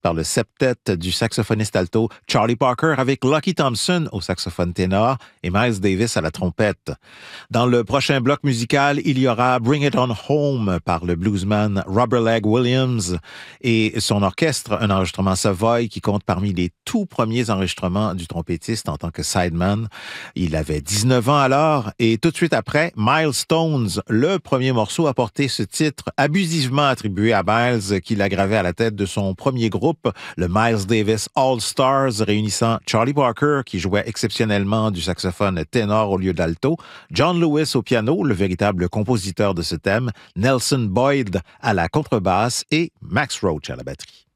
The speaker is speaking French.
par le septet du saxophoniste alto Charlie Parker avec Lucky Thompson au saxophone ténor et Miles Davis à la trompette. Dans le prochain bloc musical, il y aura Bring It On Home par le bluesman Robert Legg Williams et son orchestre, un enregistrement Savoy qui compte parmi les tout premiers enregistrements du trompettiste en tant que sideman. Il avait 19 ans alors et tout de suite après, Milestones, le premier morceau à porter ce titre abusivement attribué à Miles qui l'a gravé à la tête de son premier groupe, le Miles Davis All Stars, réunissant Charlie Parker qui jouait exceptionnellement du saxophone ténor au lieu d'alto, John Lewis au piano, le véritable compositeur de ce thème, Nelson Boyd à la contrebasse et Max Roach à la batterie.